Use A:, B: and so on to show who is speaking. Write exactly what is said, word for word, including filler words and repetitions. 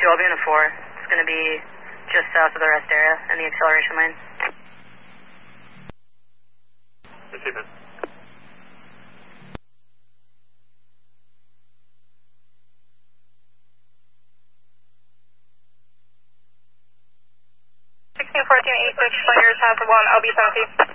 A: two, I'll be in a four. It's going to be just south of the rest area in the acceleration lane.
B: Receiving.
C: sixteen fourteen eighty-six, players has one, L B seventeen.